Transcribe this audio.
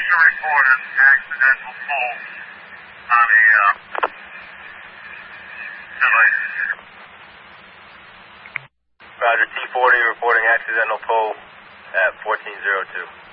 to report an accidental pull on a device. Roger, T40 reporting accidental pull at 1402.